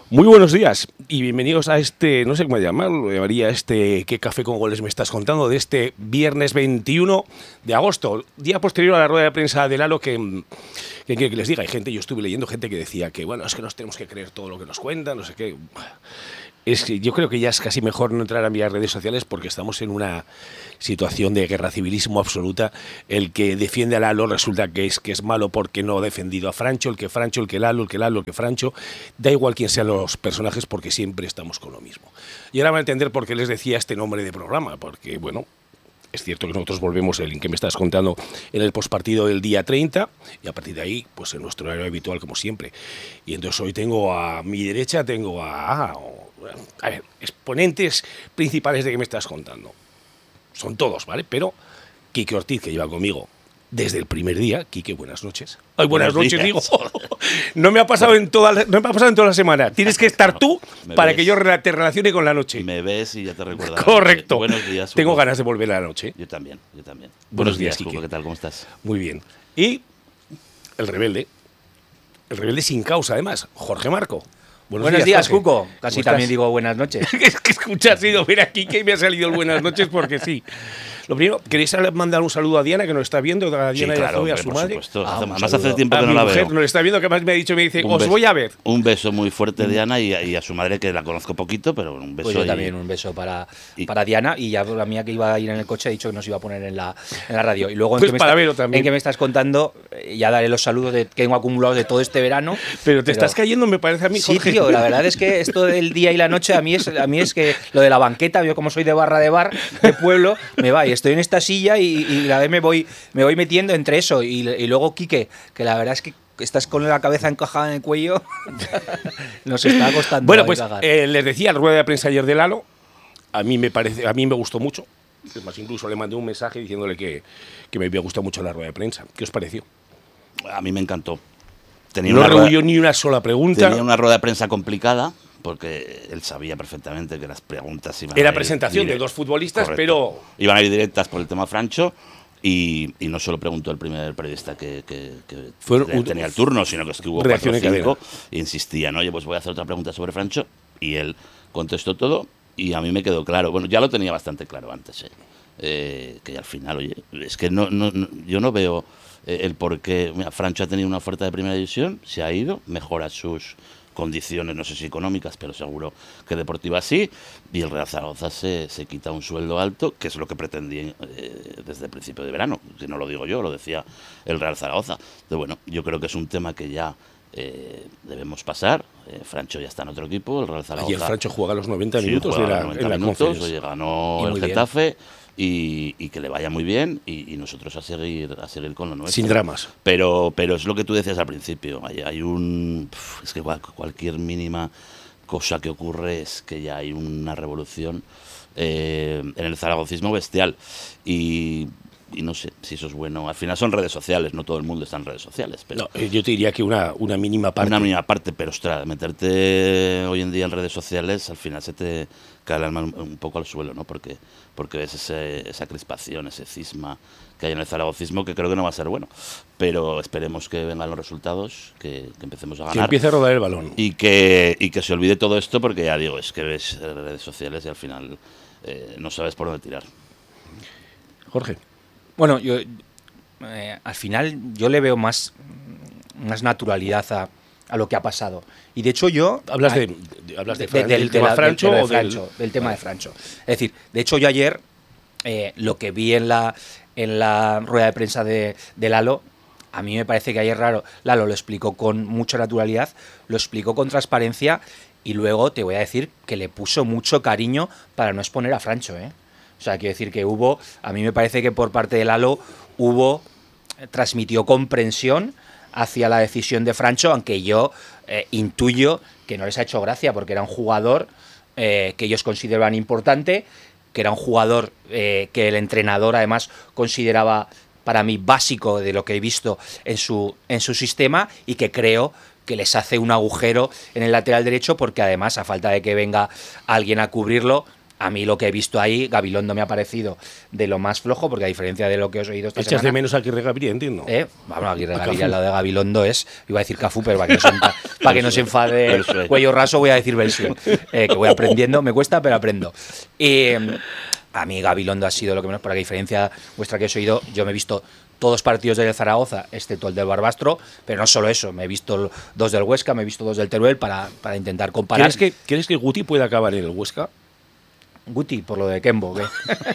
Muy buenos días y bienvenidos a este, no sé cómo llamarlo, llamaría ¿Qué café con goles me estás contando? De este viernes 21 de agosto, día posterior a la rueda de prensa de Lalo que les diga, hay gente, yo estuve leyendo gente que decía que bueno, es que nos tenemos que creer todo lo que nos cuentan, no sé qué. Es que yo creo que ya es casi mejor no entrar a mis redes sociales porque estamos en una situación de guerra civilismo absoluta. El que defiende a Lalo resulta que es malo porque no ha defendido a Francho, el que Francho, el que Lalo, el que Lalo, el que Francho. Da igual quién sean los personajes porque siempre estamos con lo mismo. Y ahora van a entender por qué les decía este nombre de programa, porque bueno, es cierto que nosotros volvemos el que me estás contando en el postpartido del día 30 y a partir de ahí, pues en nuestro horario habitual como siempre. Y entonces hoy tengo a mi derecha, tengo a ver, exponentes principales de que me estás contando. Son todos, ¿vale? Pero Quique Ortiz, que lleva conmigo desde el primer día. Quique, buenas noches. Ay, buenas noches, digo. No me ha pasado en toda la semana. Tienes que estar tú para que yo te relacione con la noche. Me ves y ya te recuerdo. Correcto. Buenos días, Hugo. Tengo ganas de volver a la noche. Yo también. Buenos días, Hugo, Quique. ¿Qué tal? ¿Cómo estás? Muy bien. Y el rebelde sin causa, además, Jorge Marco. Buenos días, Jorge. Cuco. Casi también digo buenas noches. Es que escuchas, he ido a ver aquí que me ha salido el buenas noches porque sí. Lo primero, ¿queréis mandar un saludo a Diana, que nos está viendo? A Diana Sí, claro, y a su madre. Supuesto. Un Además, saludo hace tiempo a que no mi la mujer, veo. nos está viendo, que más me ha dicho, me dice, Un os beso. voy a ver. Un beso muy fuerte, Diana, y a su madre, que la conozco poquito, pero un beso. Pues yo también, un beso para Diana, y ya la mía que iba a ir en el coche ha dicho que nos iba a poner en la radio. Y luego Pues para Vero también. en que me estás contando, ya daré los saludos que tengo acumulados de todo este verano. Pero te estás cayendo, me parece a mí, Sí, Jorge. tío, la verdad es que esto del día y la noche a mí es que lo de la banqueta, yo como soy de bar de pueblo, me va y estoy en esta silla y la vez me voy metiendo entre eso y luego Quique, que la verdad es que estás con la cabeza encajada en el cuello, nos está costando. Bueno, pues cagar. les decía la rueda de prensa ayer de Lalo, a mí me gustó mucho. Es más, incluso le mandé un mensaje diciéndole que me había gustado mucho la rueda de prensa. ¿Qué os pareció? A mí me encantó. No rehuyó ni una sola pregunta. Tenía una rueda de prensa complicada, porque él sabía perfectamente que las preguntas iban Era a ir presentación de dos futbolistas, Correcto. pero iban a ir directas por el tema Francho. Y no solo preguntó el primer periodista que tenía el turno, sino que es que hubo reacción 4 o en 5 e insistían, oye, pues voy a hacer otra pregunta sobre Francho, y él contestó todo y a mí me quedó claro. Bueno, ya lo tenía bastante claro antes, que al final, oye, es que yo no veo el por qué. Mira, Francho ha tenido una oferta de primera división, se ha ido, mejora sus condiciones, no sé si económicas, pero seguro que deportivas sí, y el Real Zaragoza se quita un sueldo alto, que es lo que pretendía desde el principio de verano, que no lo digo yo, lo decía el Real Zaragoza. Entonces, bueno, yo creo que es un tema que ya debemos pasar. Francho ya está en otro equipo, el Real Zaragoza. Y el Francho juega los 90 sí, minutos juega de la, 90 en la minutos, Conference. oye, ganó Y el muy bien. Getafe. Y que le vaya muy bien y nosotros a seguir con lo nuestro. Sin dramas. Pero es lo que tú decías al principio. Es que cualquier mínima cosa que ocurre es que ya hay una revolución en el zaragocismo bestial. Y no sé si eso es bueno. Al final son redes sociales, no todo el mundo está en redes sociales. Pero No, yo te diría que una mínima parte. una mínima parte, pero ostras, meterte hoy en día en redes sociales, al final se te cae el alma un poco al suelo, ¿no? Porque ves esa crispación, ese cisma que hay en el zaragocismo, que creo que no va a ser bueno. Pero esperemos que vengan los resultados, que empecemos a ganar. Que empiece a rodar el balón. Y que se olvide todo esto, porque ya digo, es que ves redes sociales y al final no sabes por dónde tirar. Jorge. Bueno, yo al final yo le veo más naturalidad a lo que ha pasado. Y de hecho yo... ¿Hablas del tema Francho o del tema de Francho? Es decir, de hecho yo ayer lo que vi en la rueda de prensa de Lalo, a mí me parece que ayer Lalo lo explicó con mucha naturalidad, lo explicó con transparencia y luego te voy a decir que le puso mucho cariño para no exponer a Francho, ¿eh? O sea, quiero decir que a mí me parece que por parte de Lalo transmitió comprensión hacia la decisión de Francho, aunque yo intuyo que no les ha hecho gracia, porque era un jugador que ellos consideraban importante, que era un jugador que el entrenador además consideraba para mí básico de lo que he visto en su sistema, y que creo que les hace un agujero en el lateral derecho, porque además, a falta de que venga alguien a cubrirlo, a mí lo que he visto ahí, Gabilondo me ha parecido de lo más flojo, porque a diferencia de lo que os he oído esta semana... Echas de menos a Aguirre Gaviria, entiendo. Bueno, Aguirre Gaviria al lado de Gabilondo es... Iba a decir Cafú, pero para que no sean para que no se enfade Cuello Raso, voy a decir Belsuet, que voy aprendiendo, me cuesta, pero aprendo. A mí Gabilondo ha sido lo que menos, para que diferencia vuestra que os he oído, yo me he visto todos los partidos del Zaragoza, excepto el del Barbastro, pero no solo eso, me he visto 2 del Huesca, me he visto 2 del Teruel para intentar comparar. ¿Crees que Guti puede acabar en el Huesca? Guti, por lo de Kembo, ¿qué?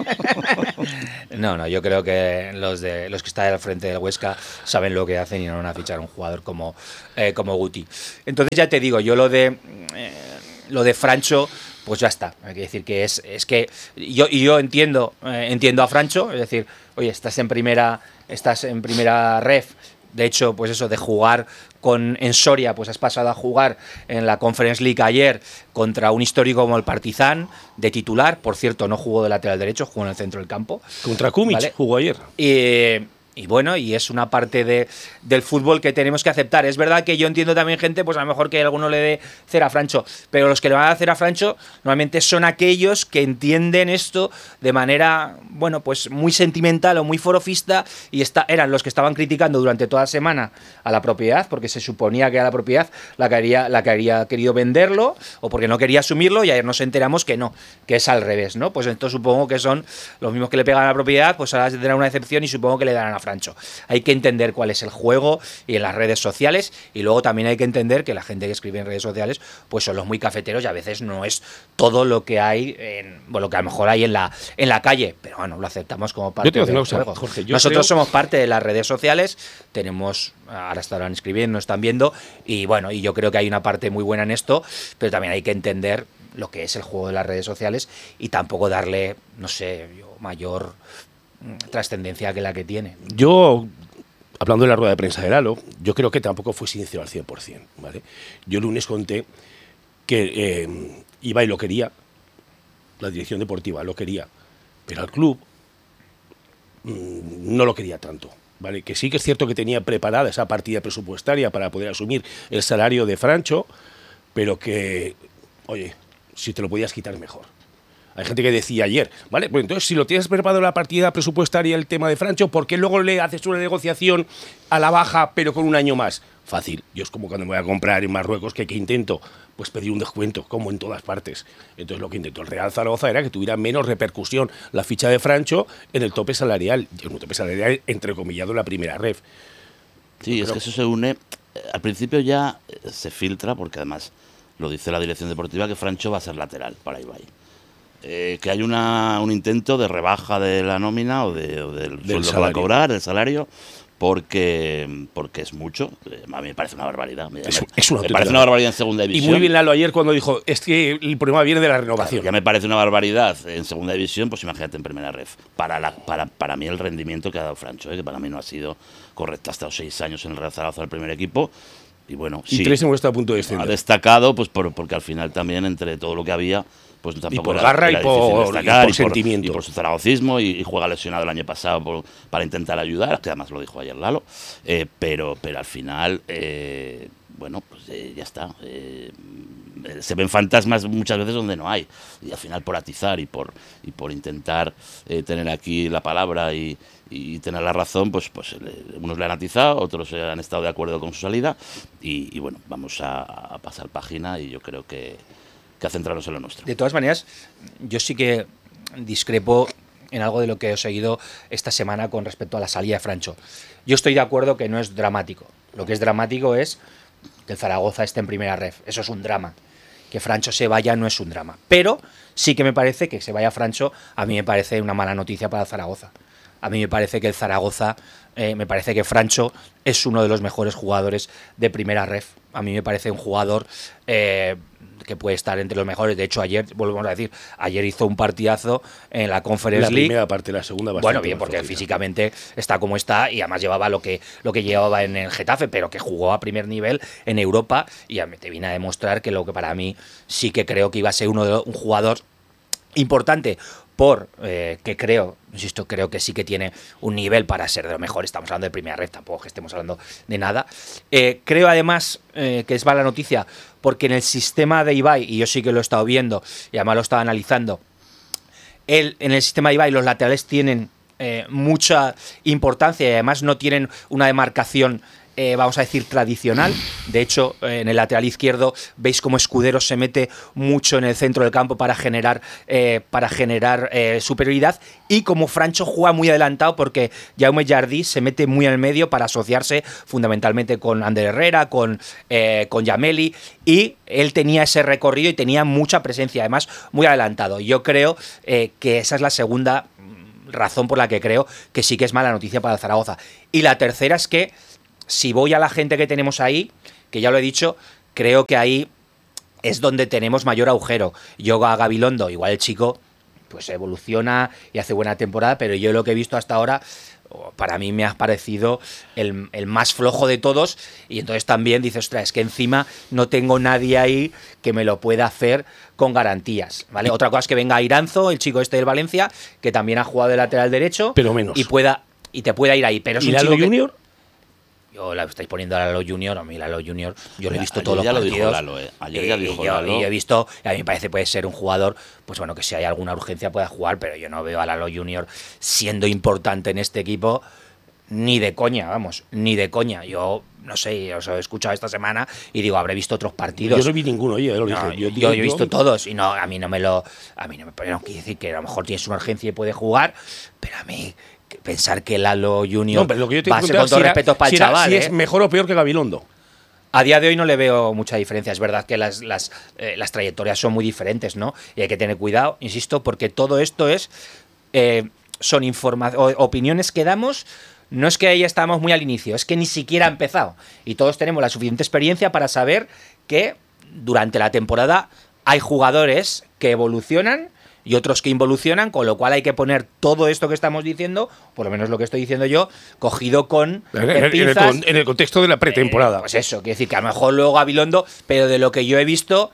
No, yo creo que los que están al frente del Huesca saben lo que hacen y no van a fichar a un jugador como Guti. Entonces ya te digo, yo lo de Francho, pues ya está. Hay que decir que es que yo entiendo a Francho, es decir, oye, estás en primera ref. De hecho, pues eso de jugar en Soria, pues has pasado a jugar en la Conference League ayer contra un histórico como el Partizan, de titular. Por cierto, no jugó de lateral derecho, jugó en el centro del campo. Contra Kumic, ¿vale? Jugó ayer. Y bueno, y es una parte del fútbol que tenemos que aceptar. Es verdad que yo entiendo también gente, pues a lo mejor que alguno le dé cera a Francho, pero los que le van a hacer a Francho normalmente son aquellos que entienden esto de manera, bueno, pues muy sentimental o muy forofista, y eran los que estaban criticando durante toda la semana a la propiedad, porque se suponía que a la propiedad la que había querido venderlo, o porque no quería asumirlo, y ayer nos enteramos que no, que es al revés, ¿no? Pues entonces supongo que son los mismos que le pegan a la propiedad, pues ahora tendrán una excepción y supongo que le darán a Francho. Hay que entender cuál es el juego y en las redes sociales, y luego también hay que entender que la gente que escribe en redes sociales pues son los muy cafeteros y a veces no es todo lo que hay lo que a lo mejor hay en la calle, pero bueno, lo aceptamos como parte del juego. Jorge, nosotros somos parte de las redes sociales, ahora estarán escribiendo, nos están viendo, y bueno, y yo creo que hay una parte muy buena en esto, pero también hay que entender lo que es el juego de las redes sociales y tampoco darle, no sé, mayor trascendencia que la que tiene. Yo, hablando de la rueda de prensa de Lalo, yo creo que tampoco fue sincero al 100%, ¿vale? Yo el lunes conté que Ibai lo quería, la dirección deportiva lo quería, pero al club no lo quería tanto, ¿vale? Que sí que es cierto que tenía preparada esa partida presupuestaria para poder asumir el salario de Francho, pero que, oye, si te lo podías quitar mejor. Hay gente que decía ayer, ¿vale? Pues entonces, si lo tienes preparado la partida presupuestaria, el tema de Francho, ¿por qué luego le haces una negociación a la baja, pero con un año más? Fácil. Yo es como cuando me voy a comprar en Marruecos, que intento, pues pedir un descuento, como en todas partes. Entonces, lo que intentó el Real Zaragoza era que tuviera menos repercusión la ficha de Francho en el tope salarial. Y un tope salarial entrecomillado en la primera ref. Sí, es que eso se une. Al principio ya se filtra, porque además lo dice la dirección deportiva, que Francho va a ser lateral para Ibai. Que hay un intento de rebaja de la nómina o del sueldo que va a cobrar, del salario, porque es mucho. A mí me parece una barbaridad. Me parece una barbaridad en segunda división. Y muy bien Lalo ayer cuando dijo, es que el problema viene de la renovación. Claro, ya me parece una barbaridad en segunda división, pues imagínate en primera ref. Para mí el rendimiento que ha dado Francho, que para mí no ha sido correcto. Ha estado 6 años en el Real Zaragoza del primer equipo. Y bueno, y 3 hemos estado a punto de descender. Ha destacado pues porque al final también entre todo lo que había, pues tampoco y por garra y por sentimiento. Y por su zaragocismo, y juega lesionado el año pasado para intentar ayudar, que además lo dijo ayer Lalo, pero al final, bueno, pues ya está. Se ven fantasmas muchas veces donde no hay, y al final por atizar y por intentar tener aquí la palabra y tener la razón, pues unos le han atizado, otros han estado de acuerdo con su salida, y bueno, vamos a pasar página, y yo creo que a centrarnos en lo nuestro. De todas maneras, yo sí que discrepo en algo de lo que he seguido esta semana con respecto a la salida de Francho. Yo estoy de acuerdo que no es dramático. Lo que es dramático es que el Zaragoza esté en primera ref. Eso es un drama. Que Francho se vaya no es un drama. Pero sí que me parece que se vaya Francho, a mí me parece una mala noticia para el Zaragoza. A mí me parece que el Zaragoza, me parece que Francho es uno de los mejores jugadores de primera ref. A mí me parece un jugador que puede estar entre los mejores. De hecho, ayer, volvemos a decir, ayer hizo un partidazo en la Conference League. La primera parte, la segunda bastante. Bueno, bien, porque físicamente está como está, y además llevaba lo que llevaba en el Getafe, pero que jugó a primer nivel en Europa, y te vine a demostrar que lo que para mí sí que creo que iba a ser un jugador importante, que creo que sí que tiene un nivel para ser de lo mejor. Estamos hablando de primera red, tampoco que estemos hablando de nada. Creo además que es mala noticia, porque en el sistema de Ibai, y yo sí que lo he estado viendo y además lo estaba analizando, en el sistema de Ibai los laterales tienen mucha importancia, y además no tienen una demarcación vamos a decir, tradicional. De hecho, en el lateral izquierdo veis cómo Escudero se mete mucho en el centro del campo para generar superioridad, y como Francho juega muy adelantado porque Jaume Jardí se mete muy en el medio para asociarse fundamentalmente con Ander Herrera, con Yameli, y él tenía ese recorrido y tenía mucha presencia, además muy adelantado. Yo creo que esa es la segunda razón por la que creo que sí que es mala noticia para el Zaragoza. Y la tercera es que si voy a la gente que tenemos ahí, que ya lo he dicho, creo que ahí es donde tenemos mayor agujero. Yo a Gabilondo, igual el chico pues evoluciona y hace buena temporada, pero yo lo que he visto hasta ahora, para mí me ha parecido el más flojo de todos, y entonces también dices, ostras, es que encima no tengo nadie ahí que me lo pueda hacer con garantías, ¿vale? Otra cosa es que venga Iranzo, el chico este del Valencia, que también ha jugado de lateral derecho, pero menos, y te pueda ir ahí. Pero es ¿y un Lalo chico Junior? Yo la estáis poniendo a Lalo Junior, a mí Lalo Junior, yo lo he visto todos los ya partidos. Lo dijo Lalo, ayer ya dijo Lalo. Y he visto, a mí me parece que puede ser un jugador, pues bueno, que si hay alguna urgencia pueda jugar, pero yo no veo a Lalo Junior siendo importante en este equipo, ni de coña, vamos, ni de coña. Yo no sé, os he escuchado esta semana y digo, habré visto otros partidos. Yo no vi ninguno, oye, lo dije. Yo he visto todos y no, a mí no quiere decir que a lo mejor tienes una urgencia y puede jugar, pero a mí pensar que Lalo Junior va a ser, con todo respeto para el chaval, si es mejor o peor que Gabilondo. A día de hoy no le veo mucha diferencia. Es verdad que las trayectorias son muy diferentes, ¿no? Y hay que tener cuidado, insisto, porque todo esto son opiniones que damos. No es que ahí estamos muy al inicio, es que ni siquiera ha empezado. Y todos tenemos la suficiente experiencia para saber que durante la temporada hay jugadores que evolucionan y otros que involucionan, con lo cual hay que poner todo esto que estamos diciendo, por lo menos lo que estoy diciendo yo, cogido con pinzas, en el contexto de la pretemporada. Pues eso, quiere decir que a lo mejor luego Gabilondo, pero de lo que yo he visto,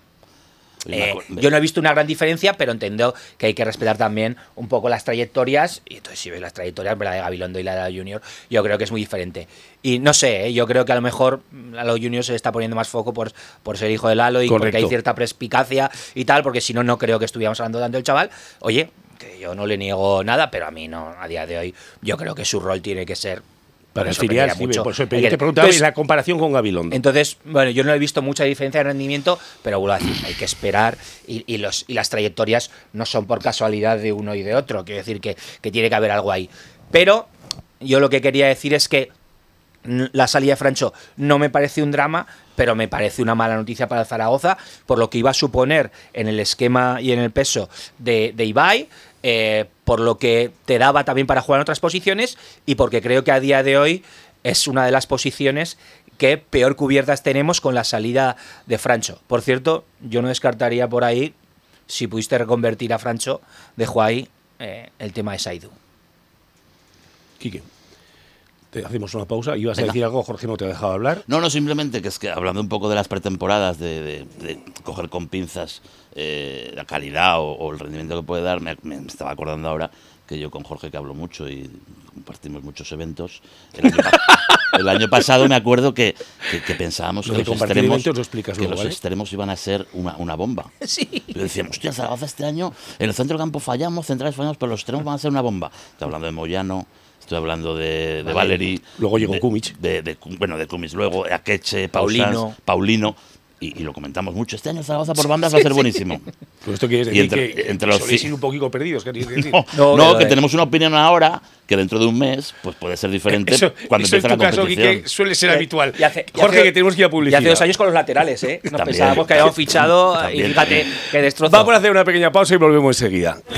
yo no he visto una gran diferencia, pero entiendo que hay que respetar también un poco las trayectorias, y entonces si ves las trayectorias, la de Gabilondo y la de Junior, yo creo que es muy diferente. Y no sé, yo creo que a lo mejor Lalo Junior se le está poniendo más foco por ser hijo de Lalo y correcto, porque hay cierta perspicacia y tal, porque si no, no creo que estuviéramos hablando tanto del chaval. Oye, que yo no le niego nada, pero a mí no, a día de hoy, yo creo que su rol tiene que ser para el filial, mucho. Por eso te preguntaba la comparación con Gabilondo. Entonces, bueno, yo no he visto mucha diferencia de rendimiento, pero vuelvo a decir, hay que esperar y las trayectorias no son por casualidad de uno y de otro. Quiero decir que tiene que haber algo ahí. Pero yo lo que quería decir es que la salida de Francho no me parece un drama, pero me parece una mala noticia para el Zaragoza, por lo que iba a suponer en el esquema y en el peso de Ibai, por lo que te daba también para jugar en otras posiciones, y porque creo que a día de hoy es una de las posiciones que peor cubiertas tenemos con la salida de Francho. Por cierto, yo no descartaría por ahí, si pudiste reconvertir a Francho, dejo ahí el tema de Saidu. Quique, hacemos una pausa. ¿Ibas a decir algo? Jorge no te ha dejado hablar. No, simplemente que es que hablando un poco de las pretemporadas, de coger con pinzas la calidad o el rendimiento que puede dar, me estaba acordando ahora que yo con Jorge, que hablo mucho y compartimos muchos eventos, el año pasado me acuerdo que pensábamos que los extremos iban a ser una bomba. Sí. Y decíamos, hostia, Zaragoza este año en el centro del campo fallamos, centrales fallamos, pero los extremos van a ser una bomba. Estoy hablando de Moyano, estoy hablando de Valeri. Luego llegó Kumic. De Kumic. Luego Akeche, Paulino. Y lo comentamos mucho. Este año Zaragoza por bandas va a ser buenísimo. Pues esto quiere decir entre los soléis ir un poquito perdidos. No, que tenemos una opinión ahora que dentro de un mes pues puede ser diferente cuando empiece la competición. Eso en tu caso, suele ser habitual. Jorge, que tenemos que ir a publicidad. Y hace 2 años con los laterales, ¿eh? Nos pensábamos que habíamos fichado y fíjate que destrozó. Vamos a hacer una pequeña pausa y volvemos enseguida.